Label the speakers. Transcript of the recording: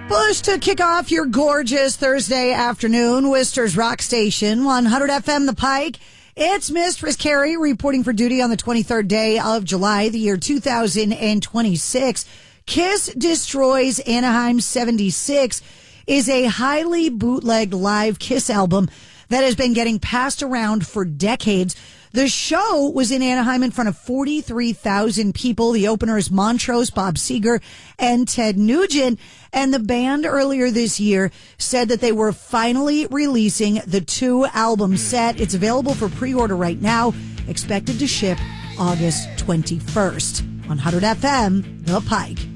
Speaker 1: Bush to kick off your gorgeous Thursday afternoon. Worcester's Rock Station, 100 FM The Pike. It's Mistress Carrie reporting for duty on the 23rd day of July, the year 2026. Kiss Destroys Anaheim 76 is a highly bootlegged live Kiss album that has been getting passed around for decades. The show was in Anaheim in front of 43,000 people. The opener is Montrose, Bob Seger, and Ted Nugent. And the band earlier this year said that they were finally releasing the 2-album set. It's available for pre-order right now, expected to ship August 21st on 100 FM, The Pike.